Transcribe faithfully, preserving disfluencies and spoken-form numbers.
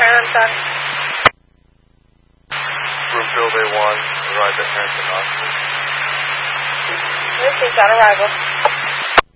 Harrington. Broomfield A one, arrived at Harrington Hospital. This is on arrival.